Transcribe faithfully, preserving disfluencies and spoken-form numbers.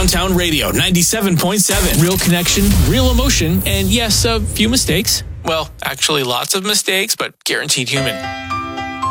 Downtown Radio, ninety-seven point seven. Real connection, real emotion, and yes, a few mistakes. Well, actually lots of mistakes, but guaranteed human.